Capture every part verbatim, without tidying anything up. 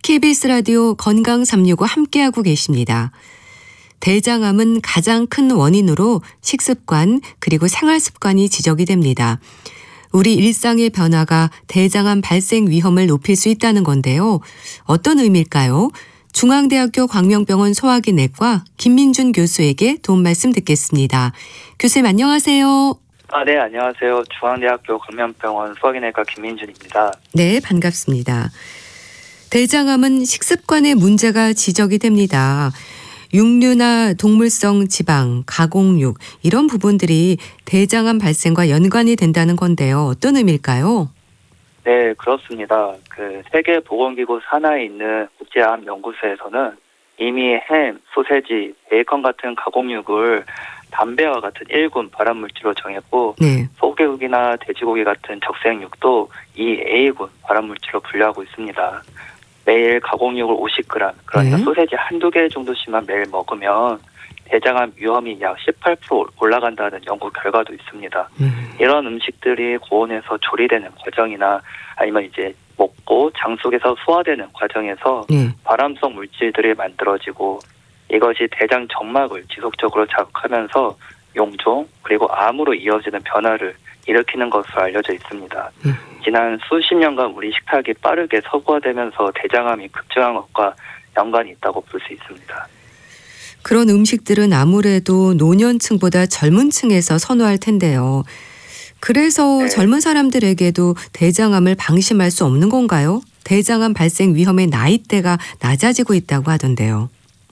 케이비에스 라디오 건강 삼육오 함께하고 계십니다. 대장암은 가장 큰 원인으로 식습관 그리고 생활습관이 지적이 됩니다. 우리 일상의 변화가 대장암 발생 위험을 높일 수 있다는 건데요. 어떤 의미일까요? 중앙대학교 광명병원 소화기내과 김민준 교수에게 도움 말씀 듣겠습니다. 교수님 안녕하세요. 아, 네, 안녕하세요. 중앙대학교 광명병원 소화기내과 김민준입니다. 네, 반갑습니다. 대장암은 식습관의 문제가 지적이 됩니다. 육류나 동물성 지방, 가공육 이런 부분들이 대장암 발생과 연관이 된다는 건데요. 어떤 의미일까요? 네, 그렇습니다. 그 세계보건기구 산하에 있는 국제암연구소에서는 이미 햄, 소세지, 베이컨 같은 가공육을 담배와 같은 일 군 발암물질로 정했고 네. 소고기나 돼지고기 같은 적색육도 이 에이 군 발암물질로 분류하고 있습니다. 매일 가공육을 오십 그램, 그러니까 네. 소세지 한두 개 정도씩만 매일 먹으면 대장암 위험이 약 십팔 퍼센트 올라간다는 연구 결과도 있습니다. 음. 이런 음식들이 고온에서 조리되는 과정이나 아니면 이제 먹고 장 속에서 소화되는 과정에서 네. 발암성 물질들이 만들어지고 이것이 대장 점막을 지속적으로 자극하면서 용종 그리고 암으로 이어지는 변화를 일으키는 것으로 알려져 있습니다. 음. 지난 수십 년간 우리 식탁이 빠르게 서구화되면서 대장암이 급증한 것과 연관이 있다고 볼 수 있습니다. 그런 음식들은 아무래도 노년층보다 젊은 층에서 선호할 텐데요. 그래서 네. 젊은 사람들에게도 대장암을 방심할 수 없는 건가요? 대장암 발생 위험의 나이대가 낮아지고 있다고 하던데요.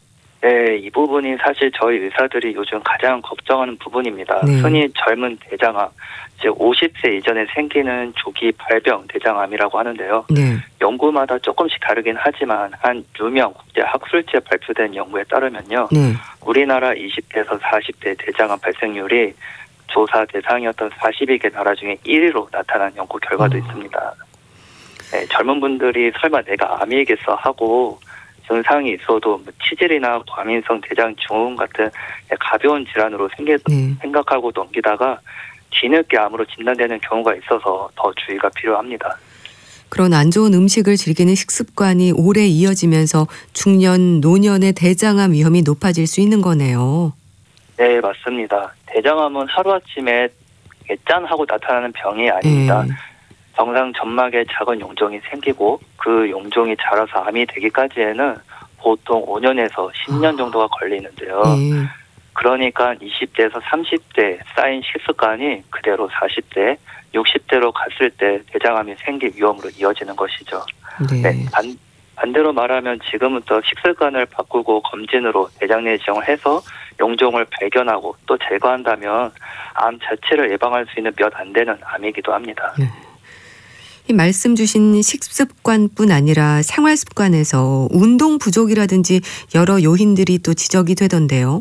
네, 이 부분이 사실 저희 의사들이 요즘 가장 걱정하는 부분입니다. 네. 흔히 젊은 대장암, 즉 오십 세 이전에 생기는 조기 발병 대장암이라고 하는데요. 네. 연구마다 조금씩 다르긴 하지만 한 유명 국제 학술지에 발표된 연구에 따르면요. 네. 우리나라 이십 대에서 사십 대 대장암 발생률이 조사 대상이었던 사십이 개 나라 중에 일 위로 나타난 연구 결과도 어. 있습니다. 네, 젊은 분들이 설마 내가 암이겠어 하고 증상이 있어도 뭐 치질이나 과민성 대장 증후군 같은 가벼운 질환으로 생겨, 네. 생각하고 넘기다가 뒤늦게 암으로 진단되는 경우가 있어서 더 주의가 필요합니다. 그런 안 좋은 음식을 즐기는 식습관이 오래 이어지면서 중년, 노년의 대장암 위험이 높아질 수 있는 거네요. 네, 맞습니다. 대장암은 하루아침에 짠 하고 나타나는 병이 아닙니다. 네. 정상 점막에 작은 용종이 생기고 그 용종이 자라서 암이 되기까지에는 보통 오 년에서 십 년 정도가 걸리는데요. 네. 그러니까 이십 대에서 삼십 대 쌓인 식습관이 그대로 사십 대, 육십 대로 갔을 때 대장암이 생길 위험으로 이어지는 것이죠. 네. 네, 반, 반대로 말하면 지금부터 식습관을 바꾸고 검진으로 대장 내시경을 해서 용종을 발견하고 또 제거한다면 암 자체를 예방할 수 있는 몇 안 되는 암이기도 합니다. 네. 이 말씀 주신 식습관뿐 아니라 생활습관에서 운동 부족이라든지 여러 요인들이 또 지적이 되던데요.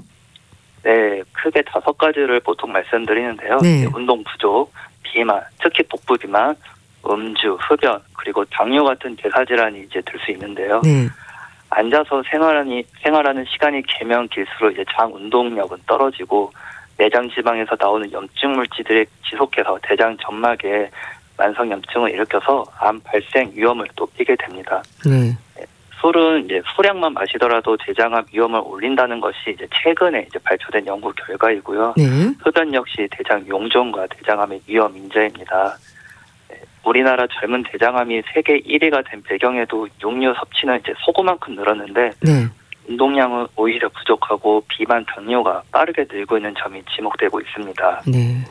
네, 크게 다섯 가지를 보통 말씀드리는데요. 네. 운동 부족, 비만, 특히 복부 비만, 음주, 흡연, 그리고 당뇨 같은 대사질환이 이제 들 수 있는데요. 네. 앉아서 생활하니, 생활하는 시간이 길면 길수록 이제 장 운동력은 떨어지고 내장 지방에서 나오는 염증 물질들이 지속해서 대장 점막에 만성 염증을 일으켜서 암 발생 위험을 높이게 됩니다. 네. 술은 이제 소량만 마시더라도 대장암 위험을 올린다는 것이 이제 최근에 이제 발표된 연구 결과이고요. 네. 흡연 역시 대장 용종과 대장암의 위험 인자입니다. 우리나라 젊은 대장암이 세계 일 위가 된 배경에도 육류 섭취는 이제 소고만큼 늘었는데 네. 운동량은 오히려 부족하고 비만, 당뇨가 빠르게 늘고 있는 점이 지목되고 있습니다. 네.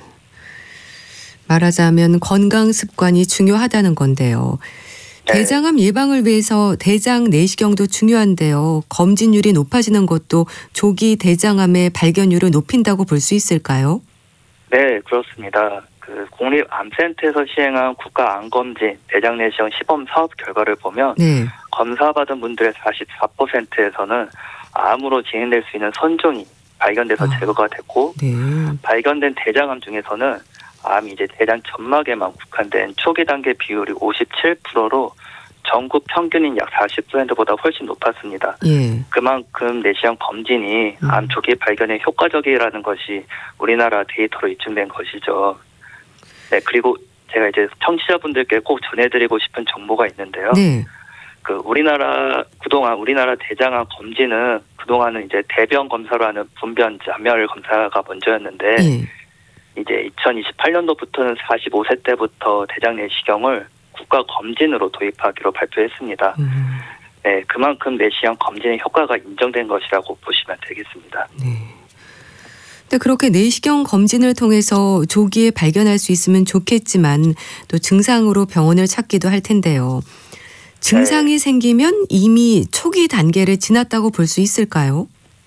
말하자면 건강 습관이 중요하다는 건데요. 네. 대장암 예방을 위해서 대장 내시경도 중요한데요. 검진율이 높아지는 것도 조기 대장암의 발견율을 높인다고 볼 수 있을까요? 네, 그렇습니다. 그 국립암센터에서 시행한 국가암검진 대장 내시경 시범 사업 결과를 보면 네. 검사받은 분들의 사십사 퍼센트에서는 암으로 진행될 수 있는 선종이 발견돼서 아. 제거가 됐고 네. 발견된 대장암 중에서는 암이 이제 대장 점막에만 국한된 초기 단계 비율이 오십칠 퍼센트로 전국 평균인 약 사십 퍼센트보다 훨씬 높았습니다. 예. 그만큼 내시경 검진이 음. 암 조기 발견에 효과적이라는 것이 우리나라 데이터로 입증된 것이죠. 네, 그리고 제가 이제 청취자분들께 꼭 전해드리고 싶은 정보가 있는데요. 네. 그 우리나라 그동안 우리나라 대장암 검진은 그동안은 이제 대변 검사로 하는 분변 잔멸 검사가 먼저였는데 예. 이제 이천이십팔 년도부터는 사십오 세 때부터 대장 내시경을 국가 검진으로 도입하기로 발표했습니다. 음. 네, 그만큼 내시경 검진의 효과가 인정된 것이라고 보시면 되겠습니다. 네. 근데 그렇게 내시경 검진을 통해서 조기에 발견할 수 있으면 좋겠지만 또 증상으로 병원을 찾기도 할 텐데요. 증상이 네. 생기면 이미 초기 단계를 지났다고 볼 수 있을까요?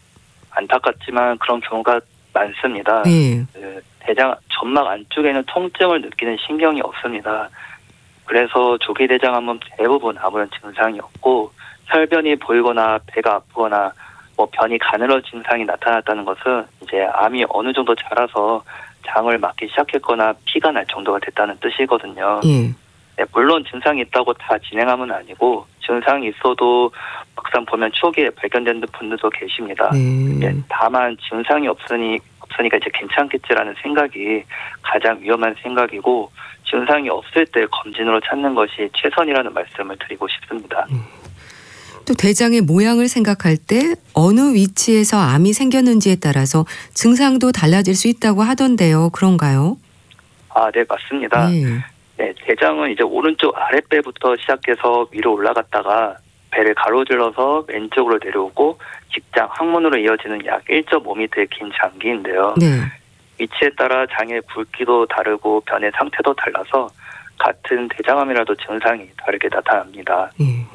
안타깝지만 그런 경우가 많습니다. 네. 그 대장 점막 안쪽에는 통증을 느끼는 신경이 없습니다. 그래서 조기 대장암은 대부분 아무런 증상이 없고 혈변이 보이거나 배가 아프거나 뭐 변이 가늘어 증상이 나타났다는 것은 이제 암이 어느 정도 자라서 장을 막기 시작했거나 피가 날 정도가 됐다는 뜻이거든요. 예. 네, 물론 증상이 있다고 다 진행하면 아니고 증상이 있어도 막상 보면 초기에 발견되는 분들도 계십니다. 네. 네, 다만 증상이 없으니 없으니까 이제 괜찮겠지라는 생각이 가장 위험한 생각이고 증상이 없을 때 검진으로 찾는 것이 최선이라는 말씀을 드리고 싶습니다. 네. 또 대장의 모양을 생각할 때 어느 위치에서 암이 생겼는지에 따라서 증상도 달라질 수 있다고 하던데요. 그런가요? 아, 네, 맞습니다. 네. 네, 대장은 이제 오른쪽 아랫배부터 시작해서 위로 올라갔다가 배를 가로질러서 왼쪽으로 내려오고 직장 항문으로 이어지는 약 일 점 오 미터의 긴 장기인데요. 네. 위치에 따라 장의 굵기도 다르고 변의 상태도 달라서 같은 대장암이라도 증상이 다르게 나타납니다. 네.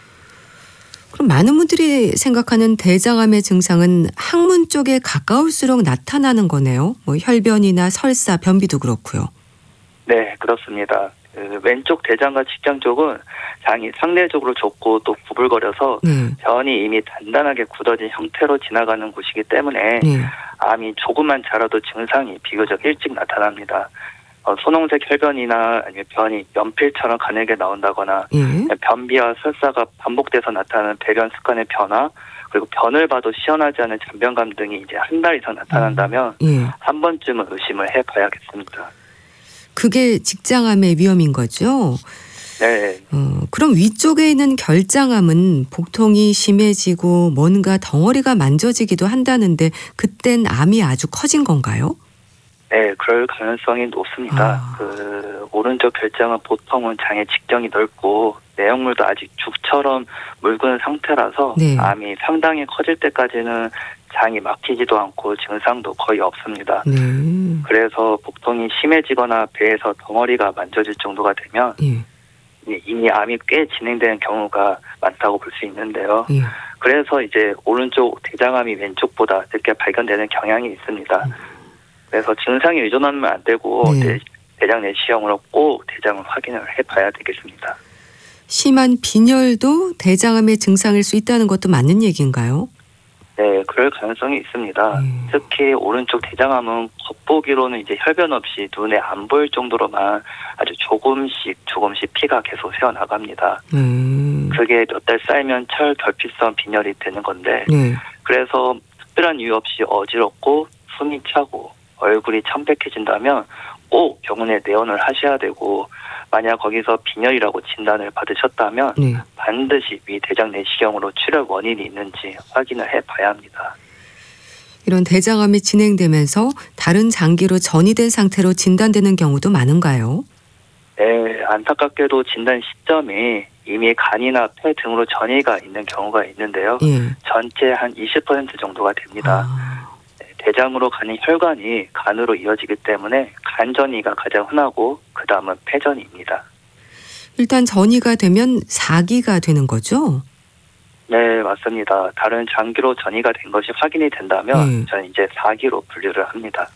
그럼 많은 분들이 생각하는 대장암의 증상은 항문 쪽에 가까울수록 나타나는 거네요. 뭐 혈변이나 설사, 변비도 그렇고요. 네, 그렇습니다. 그 왼쪽 대장과 직장 쪽은 장이 상대적으로 좁고 또 구불거려서 네. 변이 이미 단단하게 굳어진 형태로 지나가는 곳이기 때문에 네. 암이 조금만 자라도 증상이 비교적 일찍 나타납니다. 어, 소농색 혈변이나 아니면 변이 연필처럼 가늘게 나온다거나 예. 변비와 설사가 반복돼서 나타나는 배변 습관의 변화 그리고 변을 봐도 시원하지 않은 잔변감 등이 이제 한 달 이상 나타난다면 음. 예. 한 번쯤은 의심을 해봐야겠습니다. 그게 직장암의 위험인 거죠? 네. 어, 그럼 위쪽에 있는 결장암은 복통이 심해지고 뭔가 덩어리가 만져지기도 한다는데 그땐 암이 아주 커진 건가요? 네, 그럴 가능성이 높습니다. 아. 그 오른쪽 결장은 보통은 장의 직경이 넓고 내용물도 아직 죽처럼 묽은 상태라서 네. 암이 상당히 커질 때까지는 장이 막히지도 않고 증상도 거의 없습니다. 네. 그래서 복통이 심해지거나 배에서 덩어리가 만져질 정도가 되면 예. 이미 암이 꽤 진행되는 경우가 많다고 볼 수 있는데요. 예. 그래서 이제 오른쪽 대장암이 왼쪽보다 늦게 발견되는 경향이 있습니다. 음. 그래서 증상에 의존하면 안 되고 네. 대장 내시경으로 꼭 대장을 확인을 해봐야 되겠습니다. 심한 빈혈도 대장암의 증상일 수 있다는 것도 맞는 얘기인가요? 네, 그럴 가능성이 있습니다. 음. 특히 오른쪽 대장암은 겉보기로는 이제 혈변 없이 눈에 안 보일 정도로만 아주 조금씩 조금씩 피가 계속 새어나갑니다. 음. 그게 몇 달 쌓이면 철결핍성 빈혈이 되는 건데 네. 그래서 특별한 이유 없이 어지럽고 숨이 차고 얼굴이 창백해진다면 꼭 병원에 내원을 하셔야 되고 만약 거기서 빈혈이라고 진단을 받으셨다면 네. 반드시 위 대장 내시경으로 출혈 원인이 있는지 확인을 해봐야 합니다. 이런 대장암이 진행되면서 다른 장기로 전이된 상태로 진단되는 경우도 많은가요? 네, 안타깝게도 진단 시점이 이미 간이나 폐 등으로 전이가 있는 경우가 있는데요. 예. 전체 한 이십 퍼센트 정도가 됩니다. 아. 대장으로 가는 혈관이 간으로 이어지기 때문에 간전이가 가장 흔하고 그 다음은 폐전이입니다. 일단 전이가 되면 사기가 되는 거죠? 네, 맞습니다. 다른 장기로 전이가 된 것이 확인이 된다면 네. 저는 이제 사기로 분류를 합니다.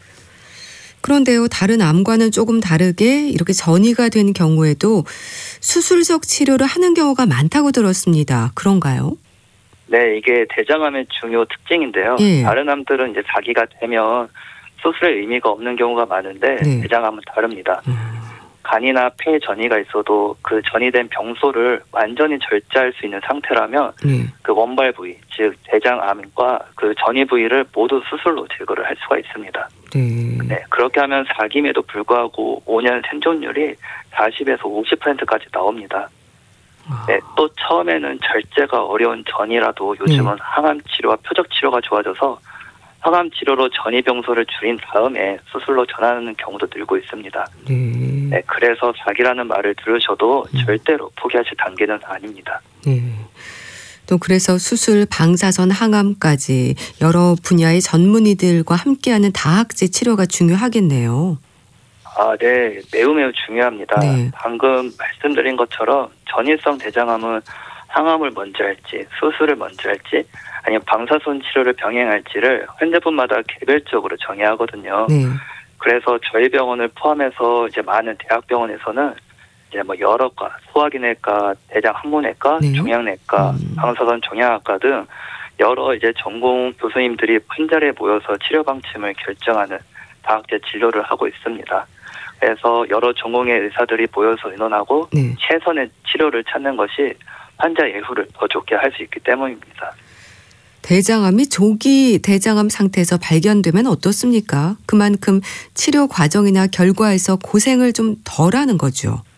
그런데요, 다른 암과는 조금 다르게 이렇게 전이가 된 경우에도 수술적 치료를 하는 경우가 많다고 들었습니다. 그런가요? 네, 이게 대장암의 중요 특징인데요. 예. 다른 암들은 이제 사기가 되면 수술의 의미가 없는 경우가 많은데 네. 대장암은 다릅니다. 음. 간이나 폐에 전이가 있어도 그 전이된 병소를 완전히 절제할 수 있는 상태라면 네. 그 원발 부위, 즉 대장암과 그 전이 부위를 모두 수술로 제거를 할 수가 있습니다. 네. 네, 그렇게 하면 사기임에도 불구하고 오 년 생존율이 사십에서 오십 퍼센트까지 나옵니다. 아. 네, 또 처음에는 절제가 어려운 전이라도 요즘은 네. 항암 치료와 표적 치료가 좋아져서 항암 치료로 전이병소를 줄인 다음에 수술로 전하는 경우도 늘고 있습니다. 네. 네, 그래서 자기라는 말을 들으셔도 음. 절대로 포기하실 단계는 아닙니다. 네. 또 그래서 수술, 방사선, 항암까지 여러 분야의 전문의들과 함께하는 다학제 치료가 중요하겠네요. 아, 네, 매우 매우 중요합니다. 네. 방금 말씀드린 것처럼 전이성 대장암은 항암을 먼저 할지, 수술을 먼저 할지, 아니면 방사선 치료를 병행할지를 환자분마다 개별적으로 정해야 하거든요. 네. 그래서 저희 병원을 포함해서 이제 많은 대학병원에서는 이제 뭐 여러 과, 소화기내과, 대장 항문외과, 네. 종양내과, 음. 방사선 종양학과 등 여러 이제 전공 교수님들이 한 자리에 모여서 치료 방침을 결정하는 다학제 진료를 하고 있습니다. 그래서 여러 전공의 의사들이 모여서 의논하고 네. 최선의 치료를 찾는 것이 환자 예후를 더 좋게 할 수 있기 때문입니다. 대장암이 조기 대장암 상태에서 발견되면 어떻습니까? 그만큼 치료 과정이나 결과에서 고생을 좀 덜하는 거죠.